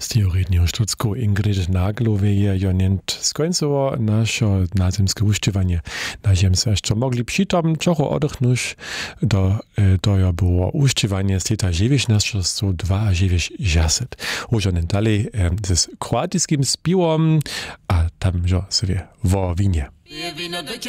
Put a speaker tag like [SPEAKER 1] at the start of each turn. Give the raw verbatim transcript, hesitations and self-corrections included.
[SPEAKER 1] Z teoretního Štucku Ingrid Naglowej je jonent skończyło nasze nadzemskie uszczywanie. Na ziemce jeszcze mogli przytom trochę oddychnąć, do to ja było uszczywanie z lata dziewięćnaście dwadzieścia. Už onen dalej z kroatyskim spiewom, a tam jo sobie wo winie.